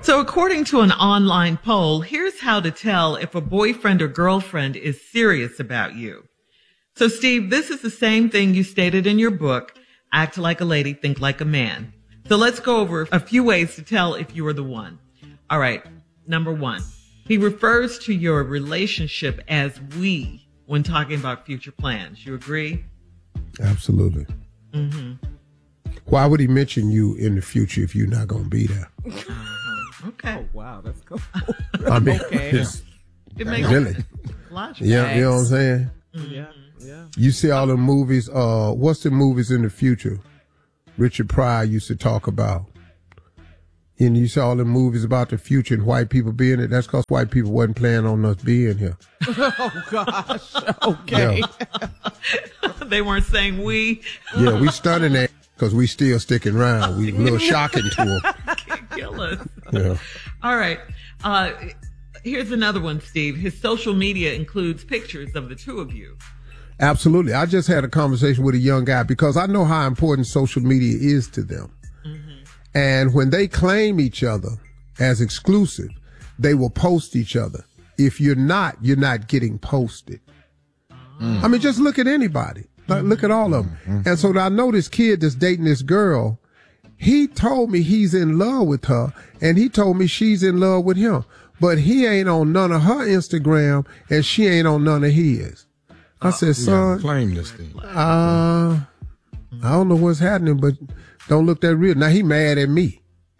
So according to an online poll, here's how to tell if a boyfriend or girlfriend is serious about you. So Steve, this is the same thing you stated in your book, Act Like a Lady, Think Like a Man. So let's go over a few ways to tell if you are the one. All right. Number one, he refers to your relationship as we when talking about future plans. You agree? Absolutely. Mm-hmm. Why would he mention you in the future if you're not going to be there? Okay. Oh, wow. That's cool. I mean, Okay. It makes really. logical. Yeah, you know what I'm saying? Yeah. Yeah. You see all the movies, what's the movies in the future Richard Pryor used to talk about? And you saw all the movies about the future and white people being it. That's because white people wasn't planning on us being here. Oh, gosh. Okay. Yeah, They weren't saying we. yeah, we stunning that because we still sticking around. We a little shocking to them. Can't kill us. Yeah. All right. Here's another one, Steve. His social media includes pictures of the two of you. Absolutely. I just had a conversation with a young guy because I know how important social media is to them. Mm-hmm. And when they claim each other as exclusive, they will post each other. If you're not getting posted. I mean, just look at anybody. Like, look at all of them. And so I know this kid that's dating this girl. He told me he's in love with her, and he told me she's in love with him. But he ain't on none of her Instagram, and she ain't on none of his. I said, son, claim this thing. I don't know what's happening, but don't look that real. Now he mad at me.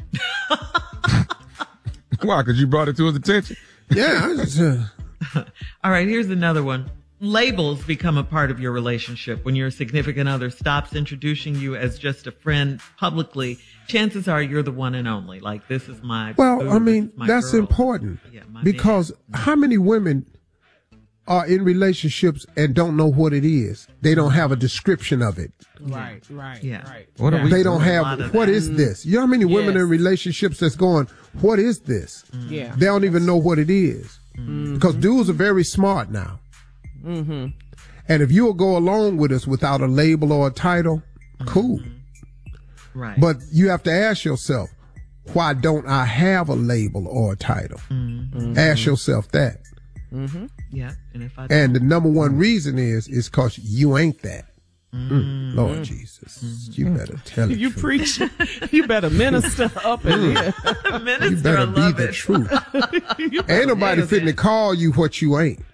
Why? Because you brought it to his attention? Yeah. I just, All right, here's another one. Labels become a part of your relationship. When your significant other stops introducing you as just a friend publicly, chances are you're the one and only. Like, this is my well, boo, I mean, this is my that's girl. important Yeah, my because how many women are in relationships and don't know what it is? They don't have a description of it. Right. Yeah. Right. What are we They don't a lot have, of what that. is this? You know how many women Yes. in relationships that's going, what is this? Yeah. They don't even know what it is. Because dudes are very smart now. Mm-hmm. And if you'll go along with us without a label or a title, cool. Right. But you have to ask yourself, why don't I have a label or a title? Ask yourself that. yeah. And if I And the number one reason is because you ain't that. Lord Jesus, you better tell it. You preach. You better minister up in here. minister, You better I be love the it. truth. Ain't nobody fitting to call you what you ain't.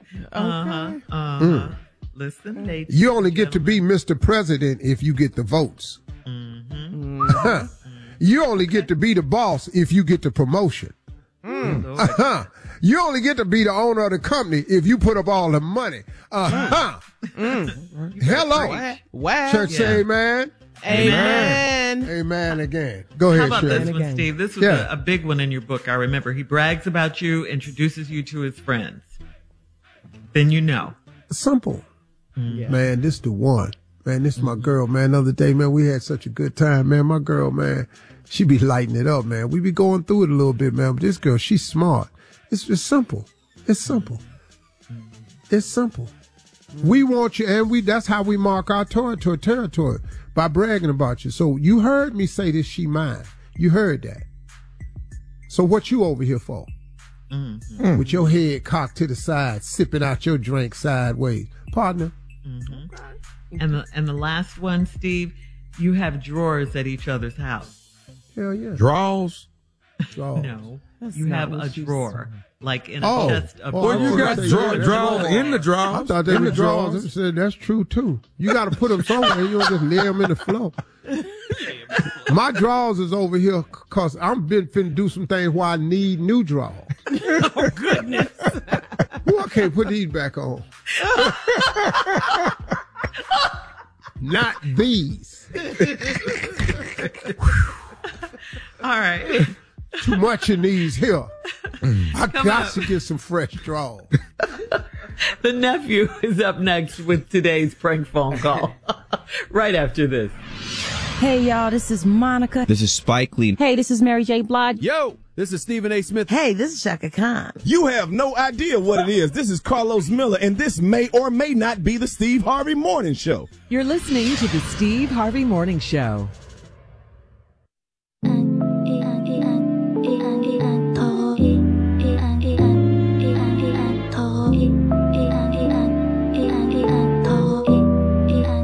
Listen, ladies. You only get to be Mr. President if you get the votes. You only get to be the boss if you get the promotion. You only get to be the owner of the company if you put up all the money. Hello. Wow. Church say amen. Amen. Amen again. Go How ahead, about Shirley. this one, Steve? This was Yeah. a big one in your book. I remember he brags about you, introduces you to his friends. Then you know. Simple. Man, this the one. Man, this is my girl, man. The other day, man, we had such a good time, man. My girl, man, she be lighting it up, man. We be going through it a little bit, man. But this girl, she's smart. It's just simple. It's simple. It's simple. We want you, and that's how we mark our territory, by bragging about you. So you heard me say this, she mine. You heard that. So what you over here for? With your head cocked to the side, sipping out your drink sideways. Partner. And the last one, Steve, you have drawers at each other's house. Hell yeah. Draws? Oh. No, That's you not have what a you drawer, like in Oh. a chest of Oh, Well, you got okay. drawers in the drawers. I thought they in were the drawers. I said, that's true, too. You got to put them somewhere. You don't just lay them in the floor. My drawers is over here because I'm been finna do some things where I need new drawers. Oh, goodness. Who I can't put these back on? Not these. All right. Too much in these here. I Come got up. to get some fresh drawers. The nephew is up next with today's prank phone call. Right after this. Hey, y'all, this is Monica. This is Spike Lee. Hey, this is Mary J. Blige. Yo, this is Stephen A. Smith. Hey, this is Shaka Khan. You have no idea what it is. This is Carlos Miller, and this may or may not be the Steve Harvey Morning Show. You're listening to the Steve Harvey Morning Show.